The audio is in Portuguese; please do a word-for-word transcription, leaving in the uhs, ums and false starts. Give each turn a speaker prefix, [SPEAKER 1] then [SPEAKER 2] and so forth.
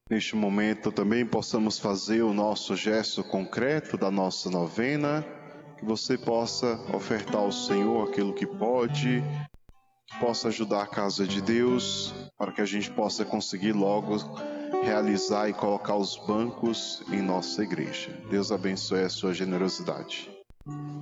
[SPEAKER 1] Neste momento também possamos fazer o nosso gesto concreto da nossa novena, que você possa ofertar ao Senhor aquilo que pode, que possa ajudar a casa de Deus, para que a gente possa conseguir logo realizar e colocar os bancos em nossa igreja. Deus abençoe a sua generosidade.